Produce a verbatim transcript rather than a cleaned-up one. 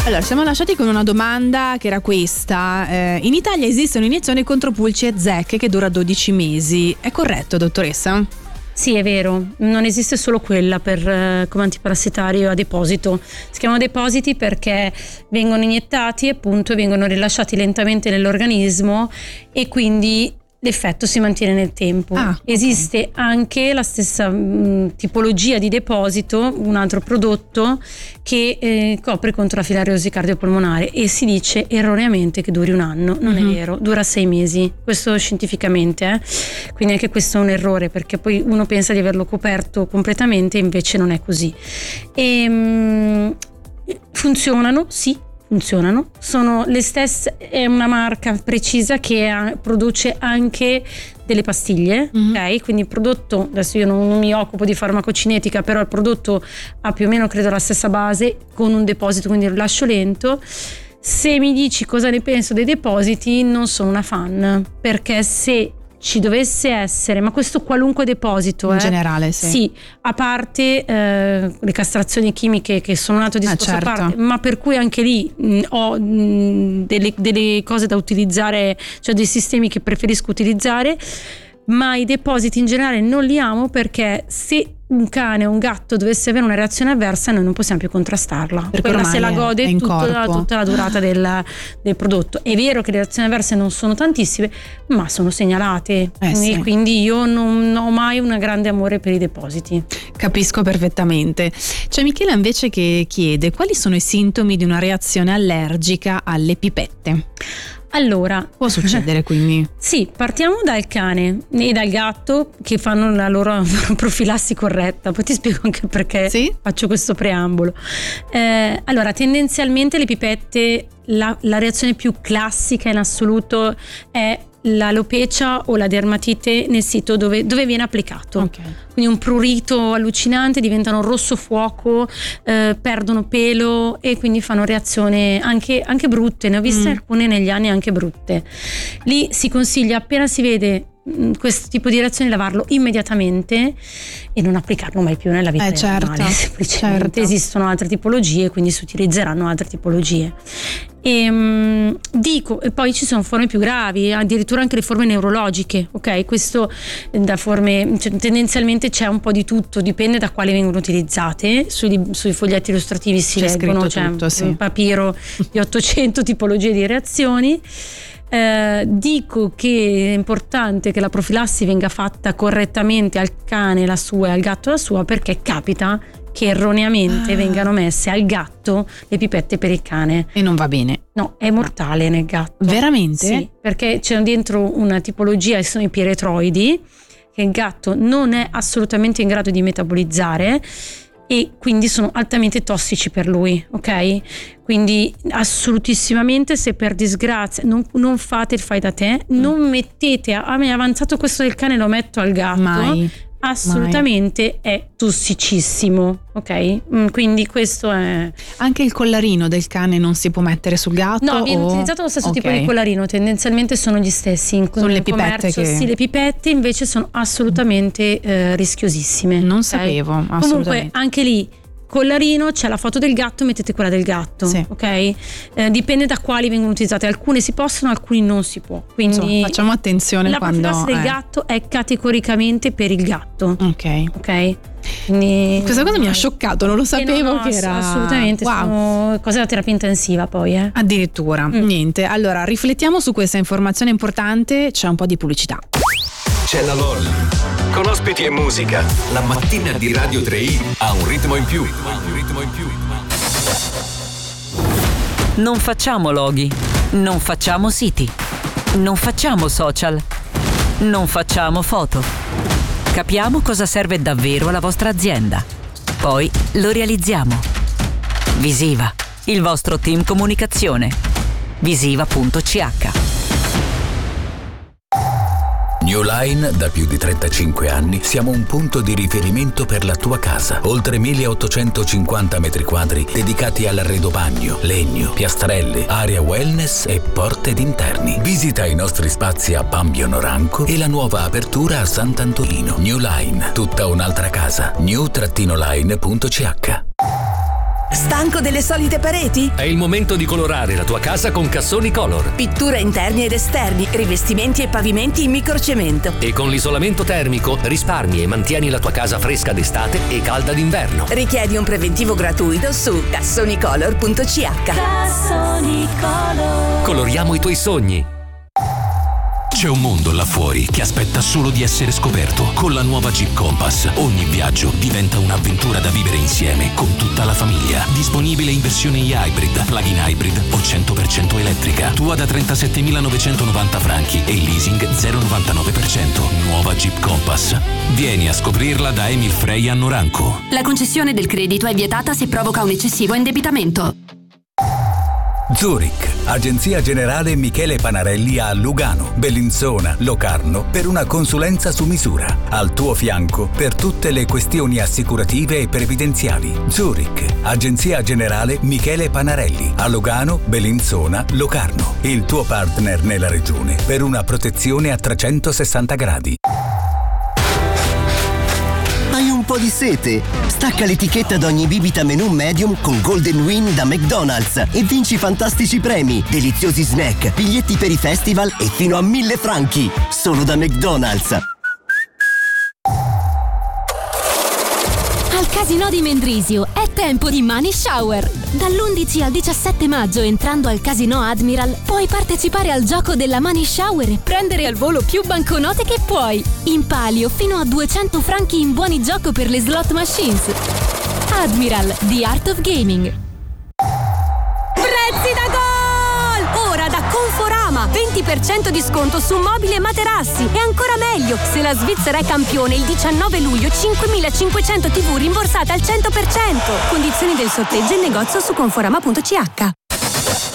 Allora, siamo lasciati con una domanda che era questa. Eh, in Italia esiste un'iniezione contro pulci e zecche che dura dodici mesi. È corretto, dottoressa? Sì, è vero, non esiste solo quella per, eh, come antiparassitario a deposito. Si chiamano depositi perché vengono iniettati appunto e vengono rilasciati lentamente nell'organismo e quindi l'effetto si mantiene nel tempo. Ah, esiste okay. anche la stessa mh, tipologia di deposito, un altro prodotto che eh, copre contro la filariasi cardiopolmonare e si dice erroneamente che duri un anno. Non mm-hmm. è vero, dura sei mesi, questo scientificamente, eh? Quindi anche questo è un errore, perché poi uno pensa di averlo coperto completamente, invece non è così. E, mh, funzionano, sì. Funzionano, sono le stesse, è una marca precisa che ha, produce anche delle pastiglie, mm-hmm. ok? Quindi il prodotto, adesso io non, non mi occupo di farmacocinetica, però il prodotto ha più o meno credo la stessa base con un deposito, quindi rilascio lento. Se mi dici cosa ne penso dei depositi, non sono una fan, perché se ci dovesse essere, ma questo qualunque deposito in eh, generale sì. sì, a parte eh, le castrazioni chimiche che sono un altro discorso ah, certo. a parte, ma per cui anche lì mh, ho mh, delle, delle cose da utilizzare, cioè dei sistemi che preferisco utilizzare, ma i depositi in generale non li amo, perché se un cane o un gatto dovesse avere una reazione avversa noi non possiamo più contrastarla, perché quella se la gode tutta la, tutta la durata del, del prodotto. È vero che le reazioni avverse non sono tantissime, ma sono segnalate, eh e sì. quindi io non ho mai un grande amore per i depositi. Capisco perfettamente. C'è Michela invece che chiede: quali sono i sintomi di una reazione allergica alle pipette? Allora, può succedere quindi? Sì, partiamo dal cane e dal gatto che fanno la loro profilassi corretta, poi ti spiego anche perché sì? faccio questo preambolo. Eh, allora, tendenzialmente le pipette, la, la reazione più classica in assoluto è l'alopecia o la dermatite nel sito dove, dove viene applicato. Okay. Quindi un prurito allucinante, diventano rosso fuoco, eh, perdono pelo e quindi fanno reazioni anche, anche brutte. Ne ho viste mm. alcune negli anni anche brutte. Lì si consiglia, appena si vede questo tipo di reazione, lavarlo immediatamente e non applicarlo mai più nella vita eh, certo, normale. Semplicemente certo. Esistono altre tipologie, quindi si utilizzeranno altre tipologie. E, um, dico, e poi ci sono forme più gravi, addirittura anche le forme neurologiche, ok? Questo da forme, cioè, tendenzialmente c'è un po' di tutto, dipende da quali vengono utilizzate. Sui, sui foglietti illustrativi si c'è leggono, c'è tutto, un, sì. un papiro di ottocento tipologie di reazioni. Eh, dico che è importante che la profilassi venga fatta correttamente al cane la sua e al gatto la sua, perché capita che erroneamente ah. vengano messe al gatto le pipette per il cane e non va bene. No, è mortale nel gatto. Veramente? Sì, perché c'è dentro una tipologia, che sono i piretroidi, che il gatto non è assolutamente in grado di metabolizzare e quindi sono altamente tossici per lui, ok? Quindi assolutissimamente, se per disgrazia non, non fate il fai da te, mm. non mettete a, a me è avanzato questo del cane, lo metto al gatto. Mai. Assolutamente mai. È tossicissimo, ok? Mm, quindi questo è. Anche il collarino del cane non si può mettere sul gatto? No, viene o... utilizzato lo stesso okay. tipo di collarino, tendenzialmente sono gli stessi in, sono in le pipette commercio. che... Sì, le pipette invece sono assolutamente eh, rischiosissime. Non okay? sapevo, assolutamente. Comunque anche lì collarino, c'è la foto del gatto, mettete quella del gatto, sì. ok? Eh, dipende da quali vengono utilizzate, alcune si possono, alcuni non si può. Quindi insomma, facciamo attenzione la quando profilassi del eh. gatto è categoricamente per il gatto. Ok. Ok? Quindi, questa cosa mi ha scioccato, non lo sapevo no, no, che era assolutamente, wow. sono cose da terapia intensiva poi eh. Addirittura, mm. niente. Allora, riflettiamo su questa informazione importante, c'è un po' di pubblicità. C'è la Lolli con ospiti e musica. La mattina di Radio tre i ha un ritmo in più. Un ritmo in più. Non facciamo loghi, non facciamo siti, non facciamo social, non facciamo foto. Capiamo cosa serve davvero alla vostra azienda. Poi lo realizziamo. Visiva, il vostro team comunicazione. visiva punto c h. New Line, da più di trentacinque anni, siamo un punto di riferimento per la tua casa. Oltre milleottocentocinquanta metri quadri dedicati all'arredo bagno, legno, piastrelle, area wellness e porte d'interni. Visita i nostri spazi a Pambio Noranco e la nuova apertura a Sant'Antolino. New Line, tutta un'altra casa. new line punto c h. Stanco delle solite pareti? È il momento di colorare la tua casa con Cassoni Color. Pittura interni ed esterni, rivestimenti e pavimenti in microcemento. E con l'isolamento termico risparmi e mantieni la tua casa fresca d'estate e calda d'inverno. Richiedi un preventivo gratuito su cassonicolor punto c h. Cassoni Color. Coloriamo i tuoi sogni. C'è un mondo là fuori che aspetta solo di essere scoperto. Con la nuova Jeep Compass ogni viaggio diventa un'avventura da vivere insieme con tutta la famiglia. Disponibile in versione hybrid, plug-in hybrid o cento per cento elettrica. Tua da trentasettemilanovecentonovanta franchi e leasing zero virgola novantanove per cento. Nuova Jeep Compass. Vieni a scoprirla da Emil Frey a Noranco. La concessione del credito è vietata se provoca un eccessivo indebitamento. Zurich, Agenzia Generale Michele Panarelli a Lugano, Bellinzona, Locarno per una consulenza su misura. Al tuo fianco per tutte le questioni assicurative e previdenziali. Zurich, Agenzia Generale Michele Panarelli a Lugano, Bellinzona, Locarno. Il tuo partner nella regione per una protezione a trecentosessanta gradi. Hai un po' di sete? Stacca l'etichetta ad ogni bibita menù medium con Golden Win da McDonald's e vinci fantastici premi, deliziosi snack, biglietti per i festival e fino a mille franchi. Solo da McDonald's. Al Casinò di Mendrisio è tempo di Money Shower. Dall'undici al diciassette maggio, entrando al Casinò Admiral, puoi partecipare al gioco della Money Shower e prendere al volo più banconote che puoi. In palio fino a duecento franchi in buoni gioco per le slot machines. Admiral, the art of gaming. Prezzi da gol! Ora da Conforama, venti per cento di sconto su mobili e materassi. E ancora meglio, se la Svizzera è campione il diciannove luglio, cinquemilacinquecento tivù rimborsate al cento per cento. Condizioni del sorteggio in negozio su conforama punto c h.